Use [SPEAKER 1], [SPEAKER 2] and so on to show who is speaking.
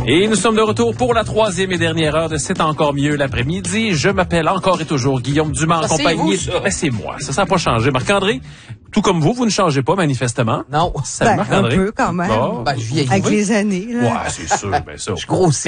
[SPEAKER 1] Et nous sommes de retour pour la 3e et dernière heure de C'est encore mieux l'après-midi. Je m'appelle encore et toujours Guillaume Dumas en compagnie. C'est moi. Ça n'a pas changé. Marc-André, tout comme vous ne changez pas manifestement.
[SPEAKER 2] Non.
[SPEAKER 1] Salut Marc-André.
[SPEAKER 3] Un peu quand même.
[SPEAKER 1] Bon.
[SPEAKER 2] Je vieillis.
[SPEAKER 3] Avec les années. Là.
[SPEAKER 1] Ouais, c'est sûr, bien ça.
[SPEAKER 2] Je grossis.